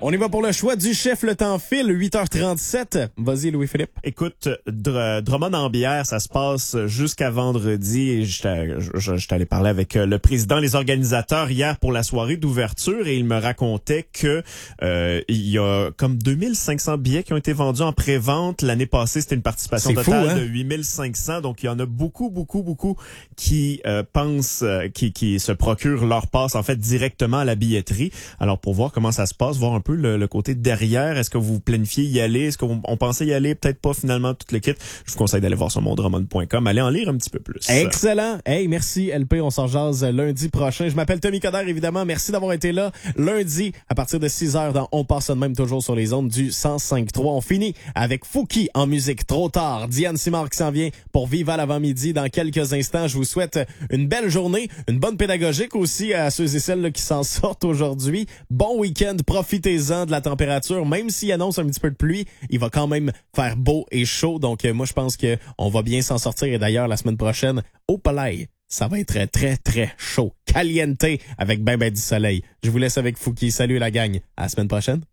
On y va pour le choix du chef, le temps file, 8h37. Vas-y, Louis-Philippe. Écoute, Drummond-en-Bière, ça se passe jusqu'à vendredi. Et j'étais allé parler avec le président, les organisateurs hier pour la soirée d'ouverture et il me racontait que il y a comme 2500 billets qui ont été vendus en pré-vente. L'année passée, c'était une participation totale de 8500. Donc, il y en a beaucoup qui pensent, qui se procurent leur passe en fait directement à la billetterie. Alors, pour voir comment ça se passe, voir un peu le côté derrière. Est-ce que vous planifiez y aller? Est-ce qu'on pensait y aller? Peut-être pas finalement tout le kit. Je vous conseille d'aller voir sur mondramon.com. Allez en lire un petit peu plus. Excellent. Hey, merci LP. On s'en jase lundi prochain. Je m'appelle Tommy Coderre, évidemment. Merci d'avoir été là. Lundi, à partir de 6h dans On passe de même toujours sur les ondes du 105.3. On finit avec Fouki en musique trop tard. Diane Simard qui s'en vient pour Vive à l'avant-midi dans quelques instants. Je vous souhaite une belle journée, une bonne pédagogique aussi à ceux et celles là, qui s'en sortent aujourd'hui. Bon week-end. Profitez-en de la température. Même s'il annonce un petit peu de pluie, il va quand même faire beau et chaud. Donc, moi, je pense que on va bien s'en sortir. Et d'ailleurs, la semaine prochaine, au Palais, ça va être très, très chaud. Caliente avec ben du soleil. Je vous laisse avec Fouki. Salut la gang. À la semaine prochaine.